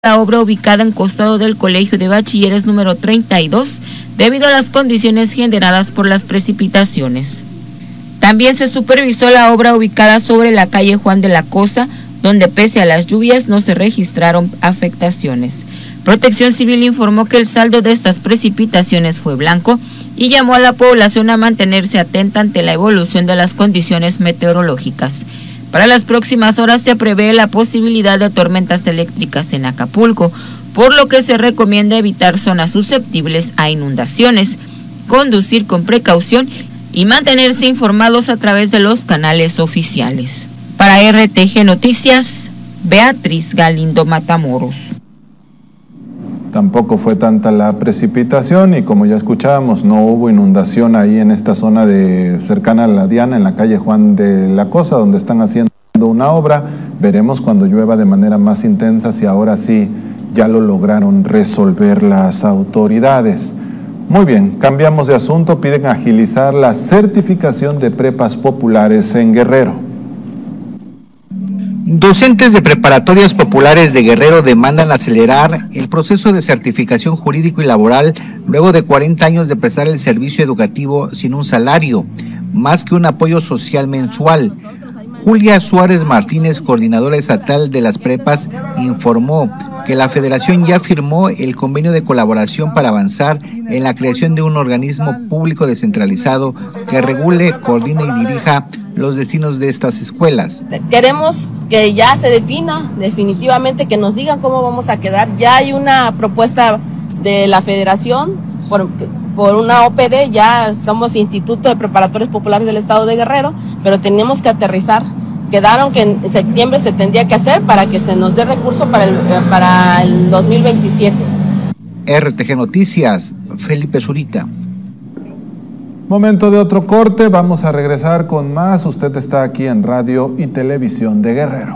la obra ubicada en costado del Colegio de Bachilleres número 32, debido a las condiciones generadas por las precipitaciones. También se supervisó la obra ubicada sobre la calle Juan de la Cosa, donde pese a las lluvias no se registraron afectaciones. Protección Civil informó que el saldo de estas precipitaciones fue blanco y llamó a la población a mantenerse atenta ante la evolución de las condiciones meteorológicas. Para las próximas horas se prevé la posibilidad de tormentas eléctricas en Acapulco, por lo que se recomienda evitar zonas susceptibles a inundaciones, conducir con precaución y mantenerse informados a través de los canales oficiales. Para RTG Noticias, Beatriz Galindo Matamoros. Tampoco fue tanta la precipitación y como ya escuchábamos, no hubo inundación ahí en esta zona cercana a la Diana, en la calle Juan de la Cosa, donde están haciendo una obra. Veremos cuando llueva de manera más intensa si ahora sí ya lo lograron resolver las autoridades. Muy bien, cambiamos de asunto. Piden agilizar la certificación de prepas populares en Guerrero. Docentes de preparatorias populares de Guerrero demandan acelerar el proceso de certificación jurídico y laboral luego de 40 años de prestar el servicio educativo sin un salario, más que un apoyo social mensual. Julia Suárez Martínez, coordinadora estatal de las prepas, informó que la federación ya firmó el convenio de colaboración para avanzar en la creación de un organismo público descentralizado que regule, coordine y dirija los destinos de estas escuelas. Queremos que ya se defina definitivamente, que nos digan cómo vamos a quedar. Ya hay una propuesta de la federación por una OPD, ya somos Instituto de Preparatorios Populares del Estado de Guerrero, pero tenemos que aterrizar. Quedaron que en septiembre se tendría que hacer para que se nos dé recurso para el 2027. RTG Noticias, Felipe Zurita. Momento de otro corte, vamos a regresar con más. Usted está aquí en Radio y Televisión de Guerrero.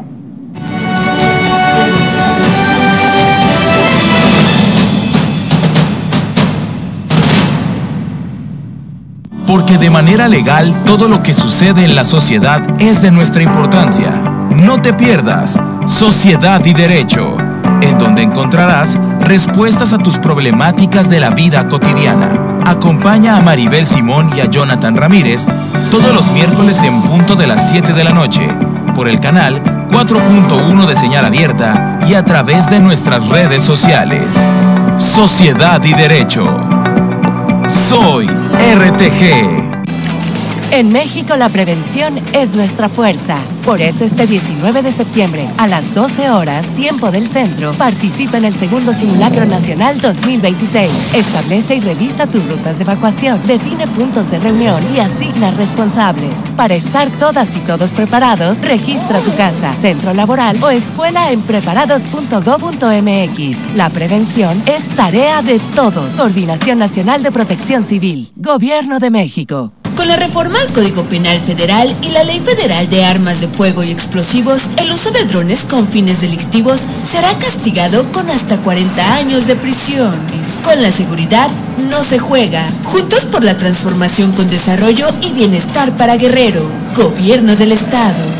Porque de manera legal todo lo que sucede en la sociedad es de nuestra importancia. No te pierdas Sociedad y Derecho, en donde encontrarás respuestas a tus problemáticas de la vida cotidiana. Acompaña a Maribel Simón y a Jonathan Ramírez todos los miércoles en punto de las 7 de la noche, por el canal 4.1 de señal abierta y a través de nuestras redes sociales. Sociedad y Derecho. Soy RTG. En México la prevención es nuestra fuerza. Por eso este 19 de septiembre, a las 12 horas, tiempo del centro, participa en el segundo Simulacro Nacional 2026. Establece y revisa tus rutas de evacuación, define puntos de reunión y asigna responsables. Para estar todas y todos preparados, registra tu casa, centro laboral o escuela en preparados.gov.mx. La prevención es tarea de todos. Coordinación Nacional de Protección Civil. Gobierno de México. Con la reforma al Código Penal Federal y la Ley Federal de Armas de Fuego y Explosivos, el uso de drones con fines delictivos será castigado con hasta 40 años de prisión. Con la seguridad no se juega. Juntos por la transformación con desarrollo y bienestar para Guerrero. Gobierno del Estado.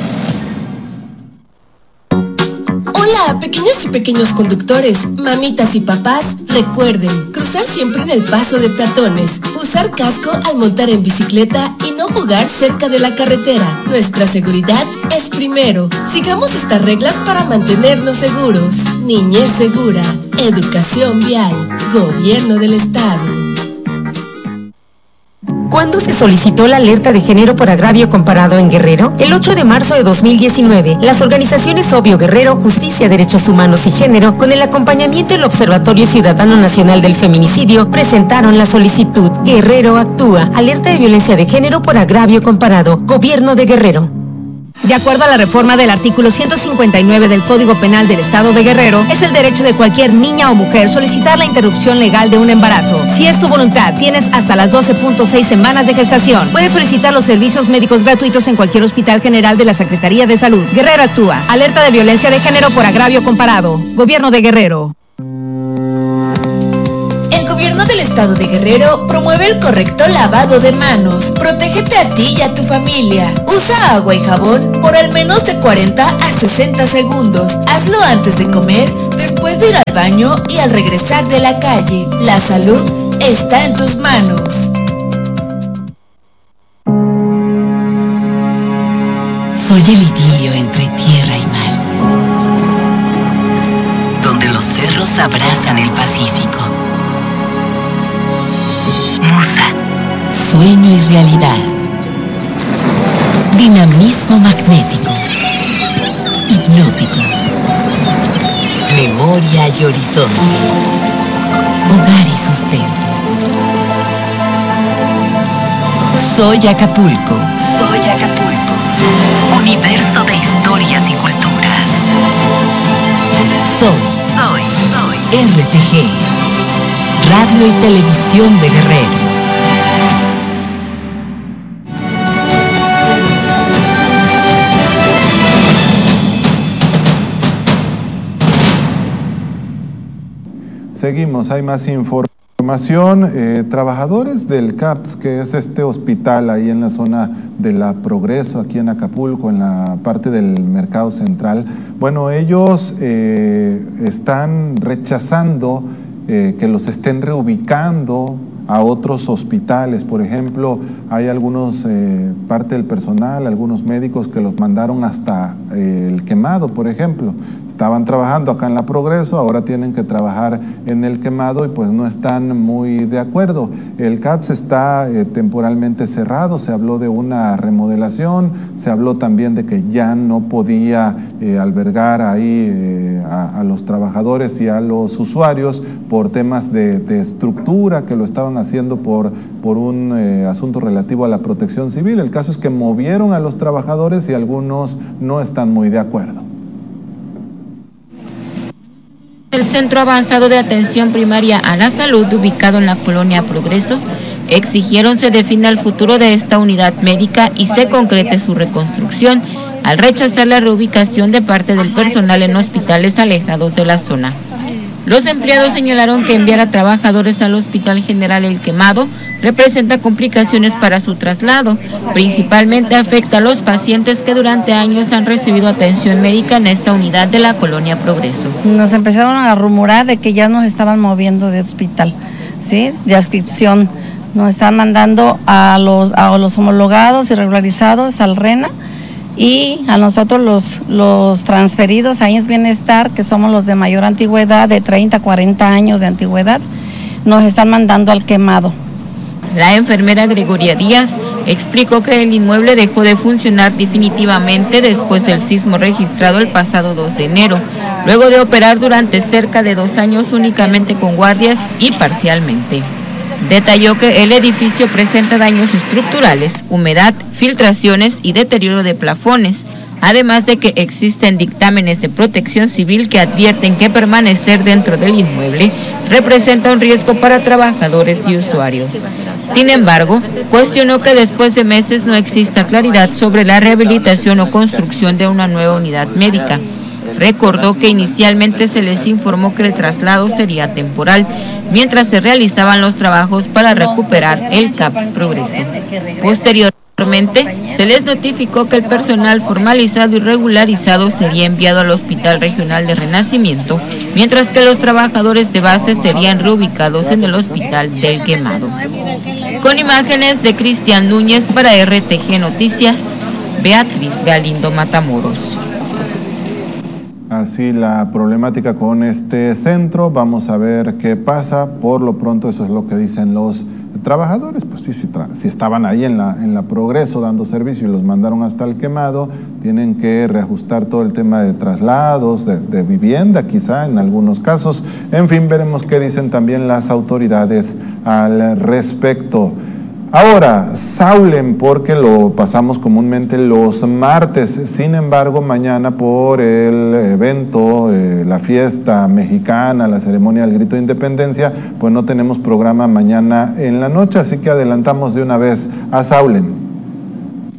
Hola, pequeñas y pequeños conductores, mamitas y papás, recuerden cruzar siempre en el paso de peatones, usar casco al montar en bicicleta y no jugar cerca de la carretera. Nuestra seguridad es primero. Sigamos estas reglas para mantenernos seguros. Niñez segura, educación vial, Gobierno del Estado. ¿Cuándo se solicitó la alerta de género por agravio comparado en Guerrero? El 8 de marzo de 2019, las organizaciones Obvio Guerrero, Justicia, Derechos Humanos y Género, con el acompañamiento del Observatorio Ciudadano Nacional del Feminicidio, presentaron la solicitud Guerrero Actúa, alerta de violencia de género por agravio comparado, Gobierno de Guerrero. De acuerdo a la reforma del artículo 159 del Código Penal del Estado de Guerrero, es el derecho de cualquier niña o mujer solicitar la interrupción legal de un embarazo. Si es tu voluntad, tienes hasta las 12.6 semanas de gestación. Puedes solicitar los servicios médicos gratuitos en cualquier hospital general de la Secretaría de Salud. Guerrero Actúa. Alerta de violencia de género por agravio comparado. Gobierno de Guerrero. El Gobierno del Estado Estado de Guerrero promueve el correcto lavado de manos. Protégete a ti y a tu familia. Usa agua y jabón por al menos de 40 a 60 segundos. Hazlo antes de comer, después de ir al baño y al regresar de la calle. La salud está en tus manos. Soy el idilio entre tierra y mar, donde los cerros abrazan el Pacífico. Musa, sueño y realidad, dinamismo magnético, hipnótico, memoria y horizonte, hogar y sustento. Soy Acapulco, universo de historias y culturas. Soy RTG, Radio y Televisión de Guerrero. Seguimos, hay más información. Trabajadores del CAPS, que es este hospital ahí en la zona de la Progreso, aquí en Acapulco, en la parte del Mercado Central, bueno, ellos están rechazando que los estén reubicando a otros hospitales. Por ejemplo, hay algunos, parte del personal, algunos médicos que los mandaron hasta el Quemado, por ejemplo. Estaban trabajando acá en la Progreso, ahora tienen que trabajar en el Quemado y pues no están muy de acuerdo. El CAPS está temporalmente cerrado, se habló de una remodelación, se habló también de que ya no podía albergar ahí a los trabajadores y a los usuarios por temas de estructura, que lo estaban haciendo por un asunto relativo a la protección civil. El caso es que movieron a los trabajadores y algunos no están muy de acuerdo. El Centro Avanzado de Atención Primaria a la Salud, ubicado en la colonia Progreso, exigieron se defina el futuro de esta unidad médica y se concrete su reconstrucción, al rechazar la reubicación de parte del personal en hospitales alejados de la zona. Los empleados señalaron que enviar a trabajadores al Hospital General El Quemado representa complicaciones para su traslado. Principalmente afecta a los pacientes que durante años han recibido atención médica en esta unidad de la colonia Progreso. Nos empezaron a rumorar de que ya nos estaban moviendo de hospital, ¿sí? De adscripción. Nos están mandando a los homologados y regularizados al RENA, y a nosotros los transferidos a IMSS Bienestar, que somos los de mayor antigüedad, de 30 a 40 años de antigüedad, nos están mandando al Quemado. La enfermera Gregoria Díaz explicó que el inmueble dejó de funcionar definitivamente después del sismo registrado el pasado 2 de enero, luego de operar durante cerca de 2 años únicamente con guardias y parcialmente. Detalló que el edificio presenta daños estructurales, humedad, filtraciones y deterioro de plafones, además de que existen dictámenes de protección civil que advierten que permanecer dentro del inmueble representa un riesgo para trabajadores y usuarios. Sin embargo, cuestionó que después de meses no exista claridad sobre la rehabilitación o construcción de una nueva unidad médica. Recordó que inicialmente se les informó que el traslado sería temporal, mientras se realizaban los trabajos para recuperar el CAPS Progreso. Posteriormente, se les notificó que el personal formalizado y regularizado sería enviado al Hospital Regional de Renacimiento, mientras que los trabajadores de base serían reubicados en el Hospital del Quemado. Con imágenes de Cristian Núñez para RTG Noticias, Beatriz Galindo Matamoros. Así la problemática con este centro, vamos a ver qué pasa. Por lo pronto eso es lo que dicen los trabajadores, pues sí, si estaban ahí en la Progreso dando servicio y los mandaron hasta el Quemado, tienen que reajustar todo el tema de traslados, de vivienda quizá en algunos casos. En fin, veremos qué dicen también las autoridades al respecto. Ahora, Saulen, porque lo pasamos comúnmente los martes, sin embargo, mañana por el evento, la fiesta mexicana, la ceremonia del Grito de Independencia, pues no tenemos programa mañana en la noche, así que adelantamos de una vez a Saulen.